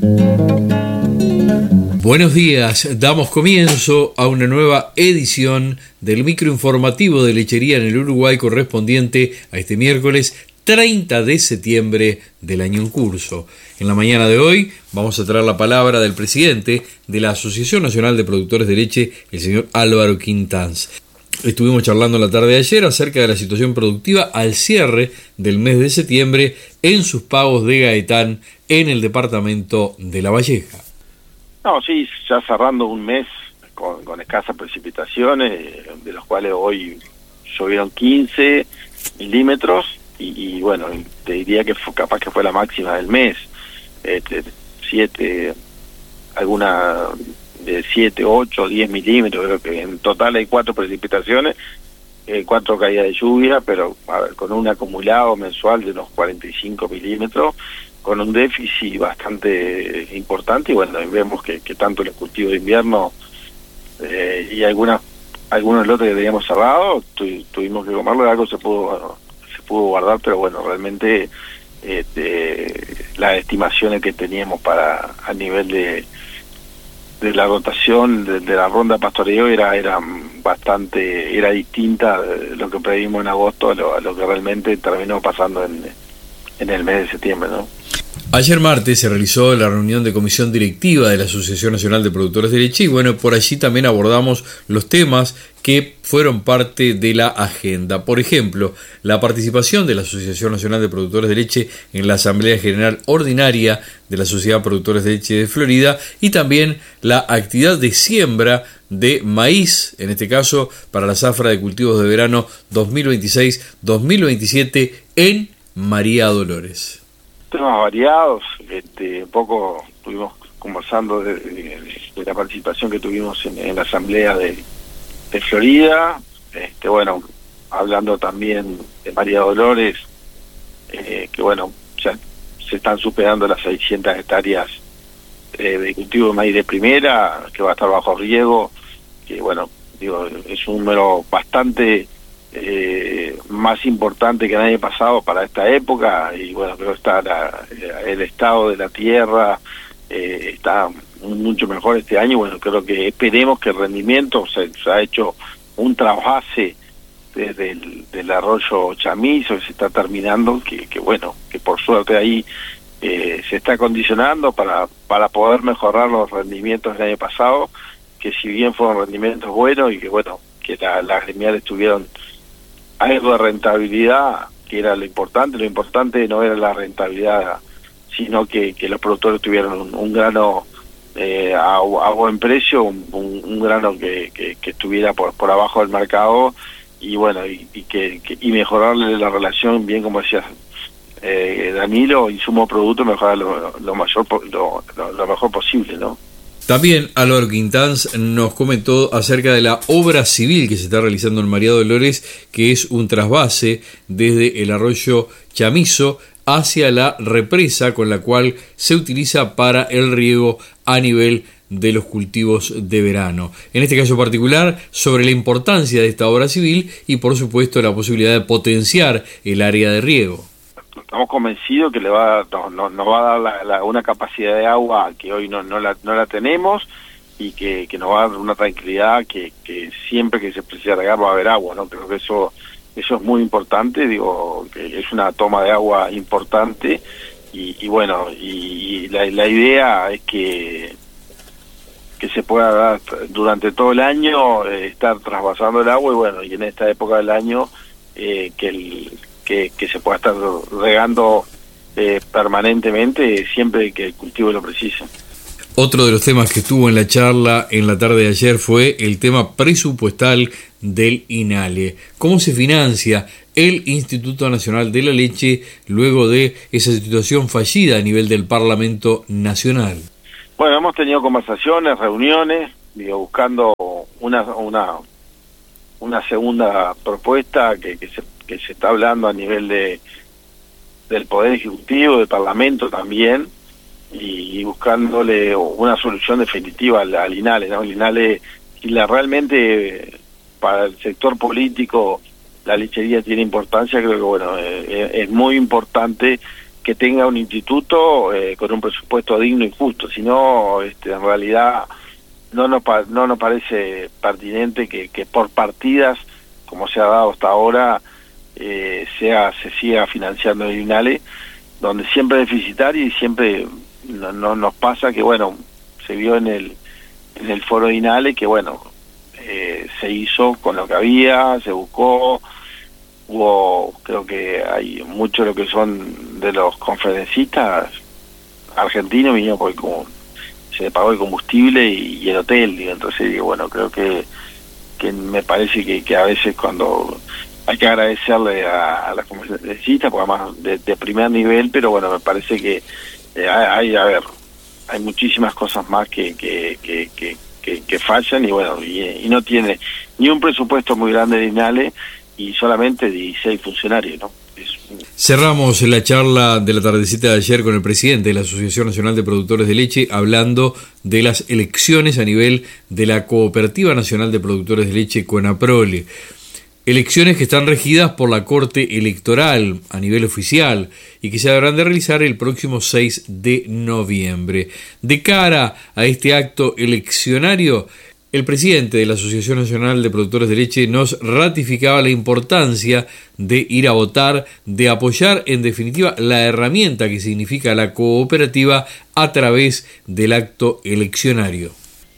Buenos días, damos comienzo a una nueva edición del microinformativo de Lechería en el Uruguay correspondiente a este miércoles 30 de septiembre del año en curso. En la mañana de hoy vamos a traer la palabra del presidente de la Asociación Nacional de Productores de Leche, el señor Álvaro Quintanz. Estuvimos charlando la tarde de ayer acerca de la situación productiva al cierre del mes de septiembre en sus pagos de Gaetán en el departamento de La Valleja. No, sí, ya cerrando un mes con escasas precipitaciones, de los cuales hoy llovieron 15 milímetros y bueno, te diría que capaz que fue la máxima del mes, 7, alguna de 7, 8, 10 milímetros, creo que en total hay 4 precipitaciones, 4 caídas de lluvia, pero a ver, con un acumulado mensual de unos 45 milímetros, con un déficit bastante importante, y bueno, vemos que tanto los cultivos de invierno y algunos lotes que teníamos cerrados, tuvimos que comerlo, algo se pudo guardar, pero bueno, realmente las estimaciones que teníamos a nivel de la rotación de la ronda de pastoreo era distinta de lo que previmos en agosto a lo que realmente terminó pasando en el mes de septiembre, ¿no? Ayer martes se realizó la reunión de comisión directiva de la Asociación Nacional de Productores de Leche y bueno, por allí también abordamos los temas que fueron parte de la agenda. Por ejemplo, la participación de la Asociación Nacional de Productores de Leche en la Asamblea General Ordinaria de la Sociedad de Productores de Leche de Florida y también la actividad de siembra de maíz, en este caso para la zafra de cultivos de verano 2026-2027 en María Dolores. Temas variados, un poco estuvimos conversando de la participación que tuvimos en la asamblea de Florida, bueno, hablando también de María Dolores, que bueno, ya se están superando las 600 hectáreas de cultivo de maíz de primera, que va a estar bajo riego, que bueno, digo, es un número bastante más importante que el año pasado para esta época, y bueno, creo que está el estado de la tierra está mucho mejor este año. Bueno, creo que esperemos que el rendimiento se ha hecho un trasvase desde del arroyo Chamizo que se está terminando, que bueno, que por suerte ahí se está condicionando para poder mejorar los rendimientos del año pasado, que si bien fueron rendimientos buenos y que bueno, que las gremiales tuvieron algo de rentabilidad, que era lo importante no era la rentabilidad, sino que los productores tuvieron un grano a buen precio, un grano que estuviera por abajo del mercado, y bueno, y mejorarle la relación, bien como decías Danilo, insumo-producto, mejorar lo mejor posible, ¿no? También Álvaro Quintanz nos comentó acerca de la obra civil que se está realizando en María Dolores, que es un trasvase desde el arroyo Chamizo hacia la represa con la cual se utiliza para el riego a nivel de los cultivos de verano. En este caso particular, sobre la importancia de esta obra civil y por supuesto la posibilidad de potenciar el área de riego. Estamos convencidos que nos va a dar una capacidad de agua que hoy no la tenemos, y que nos va a dar una tranquilidad que siempre que se precisa regar va a haber agua, ¿no? Creo que eso es muy importante, digo, que es una toma de agua importante, y bueno, y la idea es que se pueda dar durante todo el año, estar trasvasando el agua, y bueno, y en esta época del año que se pueda estar regando permanentemente siempre que el cultivo lo precise. Otro de los temas que estuvo en la charla en la tarde de ayer fue el tema presupuestal del INALE. ¿Cómo se financia el Instituto Nacional de la Leche luego de esa situación fallida a nivel del Parlamento Nacional? Bueno, hemos tenido conversaciones, reuniones, buscando una segunda propuesta que se está hablando a nivel del Poder Ejecutivo, del Parlamento también, y buscándole una solución definitiva al INALE, ¿no? El INALE, realmente para el sector político la lechería tiene importancia. Creo que bueno, es muy importante que tenga un instituto con un presupuesto digno y justo, sino en realidad no nos parece pertinente que por partidas, como se ha dado hasta ahora, se siga financiando el INALE, donde siempre es deficitario y siempre no nos pasa que, bueno, se vio en el foro de INALE que, bueno, se hizo con lo que había, se buscó, creo que hay mucho lo que son de los conferencistas argentinos, vinieron porque como se le pagó el combustible y el hotel, y entonces digo, bueno, creo que me parece que a veces cuando hay que agradecerle a las conferencistas, porque además de primer nivel, pero bueno, me parece que hay muchísimas cosas más que fallan, y bueno, y no tiene ni un presupuesto muy grande de INALE y solamente 16 funcionarios, ¿no? Cerramos la charla de la tardecita de ayer con el presidente de la Asociación Nacional de Productores de Leche, hablando de las elecciones a nivel de la Cooperativa Nacional de Productores de Leche, CONAPROLE. Elecciones que están regidas por la Corte Electoral a nivel oficial y que se habrán de realizar el próximo 6 de noviembre. De cara a este acto eleccionario, el presidente de la Asociación Nacional de Productores de Leche nos ratificaba la importancia de ir a votar, de apoyar en definitiva la herramienta que significa la cooperativa a través del acto eleccionario.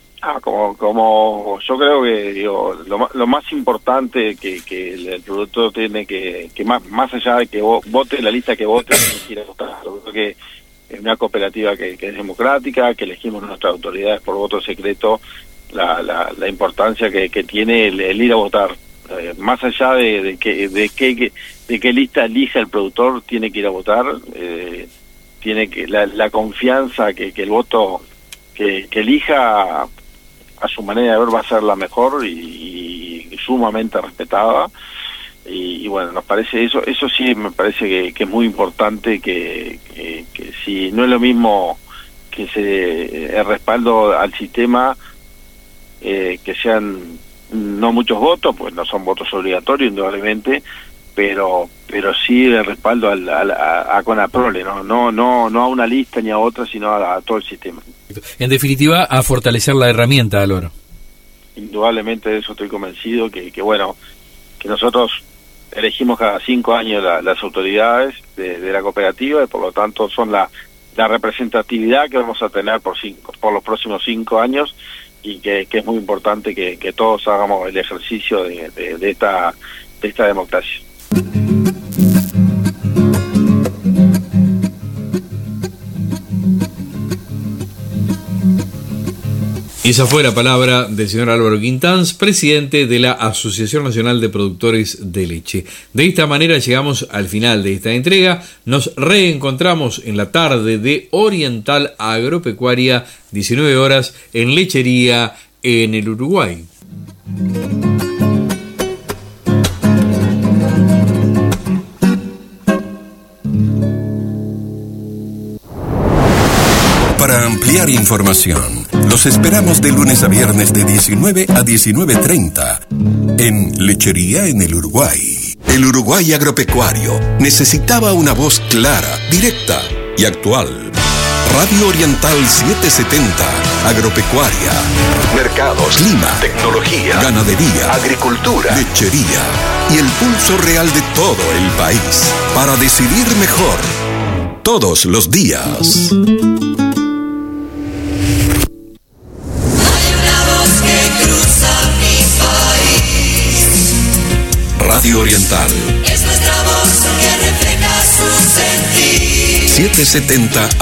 Como yo creo que lo más importante que el productor tiene que más allá de que vote la lista que vote, quiere votar. Yo creo que es una cooperativa que es democrática, que elegimos nuestras autoridades por voto secreto, la importancia que tiene el ir a votar, más allá de qué lista elija el productor, tiene que ir a votar, tiene que la confianza que el voto que elija a su manera de ver va a ser la mejor y sumamente respetada, y bueno, nos parece eso sí me parece que es muy importante, que si no es lo mismo que el respaldo al sistema, que sean no muchos votos, pues no son votos obligatorios indudablemente, pero sí el respaldo a CONAPROLE, no a una lista ni a otra, sino a todo el sistema. En definitiva, a fortalecer la herramienta, Álvaro. Indudablemente de eso estoy convencido, que bueno, que nosotros elegimos cada 5 años las autoridades de la cooperativa, y por lo tanto son la representatividad que vamos a tener por los próximos 5 años, y que es muy importante que todos hagamos el ejercicio de esta democracia. Esa fue la palabra del señor Álvaro Quintanz, presidente de la Asociación Nacional de Productores de Leche. De esta manera llegamos al final de esta entrega. Nos reencontramos en la tarde de Oriental Agropecuaria, 19 horas, en Lechería en el Uruguay. Para ampliar información, los esperamos de lunes a viernes de 19 a 19:30 en Lechería en el Uruguay. El Uruguay agropecuario necesitaba una voz clara, directa y actual. Radio Oriental 770, agropecuaria, mercados, clima, tecnología, ganadería, agricultura, lechería y el pulso real de todo el país para decidir mejor todos los días. Radio Oriental es nuestra voz que refleja su sentir. 770